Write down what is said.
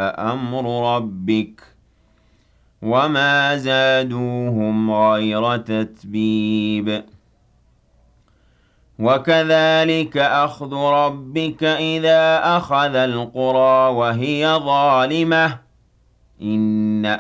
أمر ربك وما زادوهم غير تتبيب وكذلك أخذ ربك إذا أخذ القرى وهي ظالمة إن